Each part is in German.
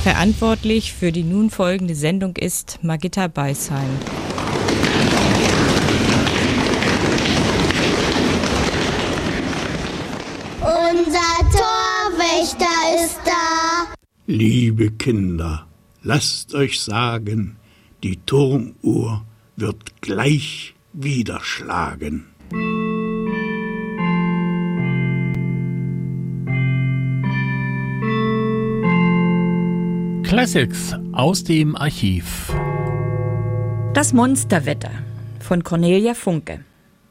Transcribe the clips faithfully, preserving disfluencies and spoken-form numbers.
Verantwortlich für die nun folgende Sendung ist Margitta Beisheim. Unser Torwächter ist da. Liebe Kinder, lasst euch sagen, die Turmuhr wird gleich wieder schlagen. Classics aus dem Archiv. Das Monsterwetter von Cornelia Funke.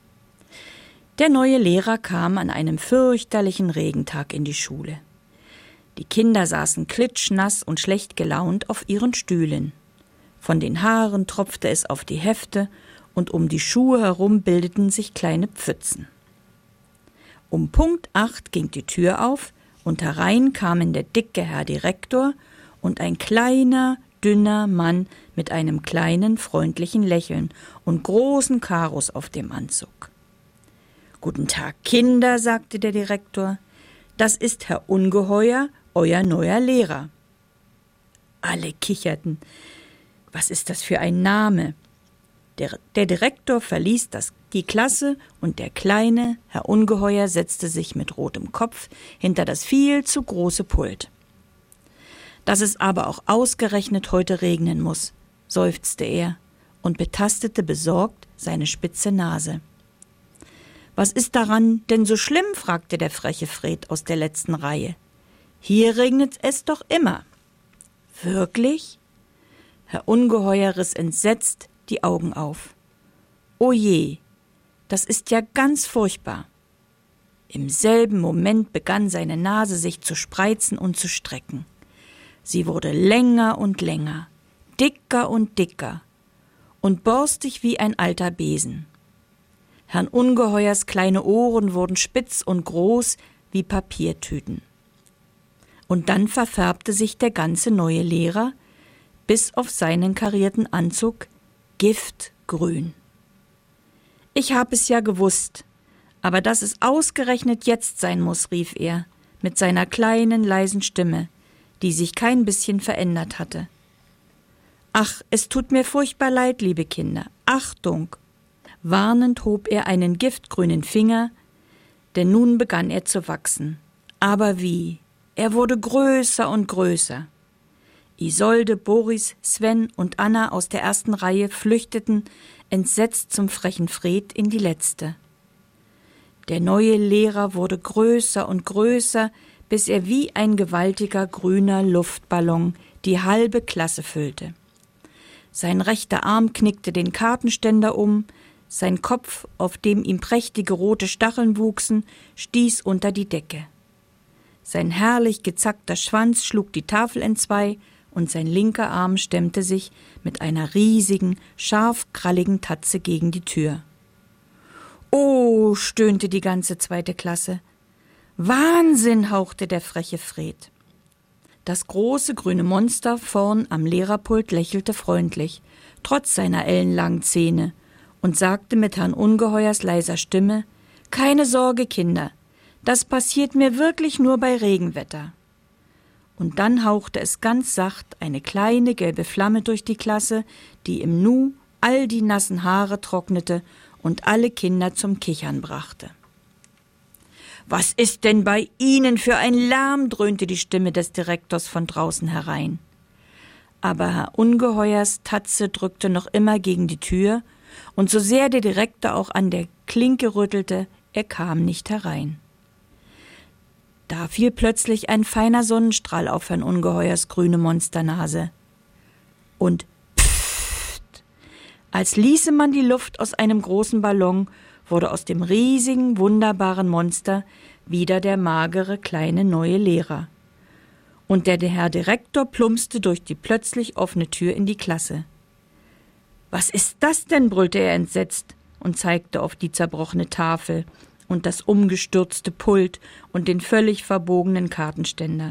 Der neue Lehrer kam an einem fürchterlichen Regentag in die Schule. Die Kinder saßen klitschnass und schlecht gelaunt auf ihren Stühlen. Von den Haaren tropfte es auf die Hefte und um die Schuhe herum bildeten sich kleine Pfützen. Um Punkt acht ging die Tür auf und herein kamen der dicke Herr Direktor und ein kleiner, dünner Mann mit einem kleinen, freundlichen Lächeln und großen Karos auf dem Anzug. »Guten Tag, Kinder«, sagte der Direktor, »das ist Herr Ungeheuer, euer neuer Lehrer.« Alle kicherten. Was ist das für ein Name? Der, der Direktor verließ das, die Klasse und der kleine Herr Ungeheuer setzte sich mit rotem Kopf hinter das viel zu große Pult. »Dass es aber auch ausgerechnet heute regnen muss«, seufzte er und betastete besorgt seine spitze Nase. »Was ist daran denn so schlimm?« fragte der freche Fred aus der letzten Reihe. »Hier regnet es doch immer.« »Wirklich?« Herr Ungeheuer riss entsetzt die Augen auf. »O je, das ist ja ganz furchtbar.« Im selben Moment begann seine Nase sich zu spreizen und zu strecken. Sie wurde länger und länger, dicker und dicker und borstig wie ein alter Besen. Herrn Ungeheuers kleine Ohren wurden spitz und groß wie Papiertüten. Und dann verfärbte sich der ganze neue Lehrer, bis auf seinen karierten Anzug, giftgrün. »Ich hab es ja gewusst, aber dass es ausgerechnet jetzt sein muss«, rief er mit seiner kleinen, leisen Stimme, die sich kein bisschen verändert hatte. »Ach, es tut mir furchtbar leid, liebe Kinder. Achtung!« Warnend hob er einen giftgrünen Finger, denn nun begann er zu wachsen. Aber wie? Er wurde größer und größer. Isolde, Boris, Sven und Anna aus der ersten Reihe flüchteten entsetzt zum frechen Fred in die letzte. Der neue Lehrer wurde größer und größer, bis er wie ein gewaltiger grüner Luftballon die halbe Klasse füllte. Sein rechter Arm knickte den Kartenständer um, sein Kopf, auf dem ihm prächtige rote Stacheln wuchsen, stieß unter die Decke. Sein herrlich gezackter Schwanz schlug die Tafel entzwei und sein linker Arm stemmte sich mit einer riesigen, scharfkralligen Tatze gegen die Tür. »Oh«, stöhnte die ganze zweite Klasse. »Wahnsinn«, hauchte der freche Fred. Das große grüne Monster vorn am Lehrerpult lächelte freundlich, trotz seiner ellenlangen Zähne, und sagte mit Herrn Ungeheuers leiser Stimme, »Keine Sorge, Kinder, das passiert mir wirklich nur bei Regenwetter.« Und dann hauchte es ganz sacht eine kleine gelbe Flamme durch die Klasse, die im Nu all die nassen Haare trocknete und alle Kinder zum Kichern brachte. »Was ist denn bei Ihnen für ein Lärm?« dröhnte die Stimme des Direktors von draußen herein. Aber Herr Ungeheuers Tatze drückte noch immer gegen die Tür, und so sehr der Direktor auch an der Klinke rüttelte, er kam nicht herein. Da fiel plötzlich ein feiner Sonnenstrahl auf Herrn Ungeheuers grüne Monsternase. Und pfft, als ließe man die Luft aus einem großen Ballon, wurde aus dem riesigen, wunderbaren Monster wieder der magere, kleine neue Lehrer. Und der, der Herr Direktor plumpste durch die plötzlich offene Tür in die Klasse. »Was ist das denn?« brüllte er entsetzt und zeigte auf die zerbrochene Tafel und das umgestürzte Pult und den völlig verbogenen Kartenständer.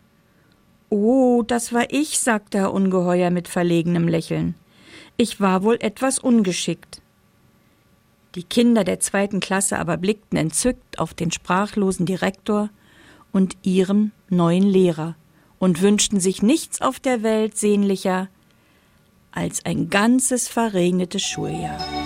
»Oh, das war ich«, sagte Herr Ungeheuer mit verlegenem Lächeln. »Ich war wohl etwas ungeschickt.« Die Kinder der zweiten Klasse aber blickten entzückt auf den sprachlosen Direktor und ihren neuen Lehrer und wünschten sich nichts auf der Welt sehnlicher als ein ganzes verregnetes Schuljahr.